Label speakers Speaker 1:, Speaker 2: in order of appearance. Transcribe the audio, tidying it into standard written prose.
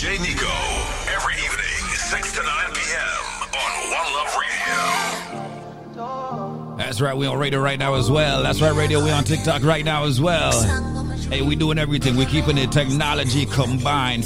Speaker 1: DJ Nico. Every evening, 6 to 9 p.m. on One Love Radio.
Speaker 2: That's right, we on radio right now as well. That's right, radio, we on TikTok right now as well. Hey, we doing everything. We're keeping the technology combined.